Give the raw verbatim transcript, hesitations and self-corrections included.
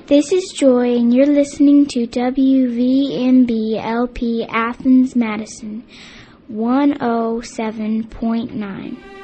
This is Joy, and you're listening to W V M B L P Athens, Madison, one oh seven point nine.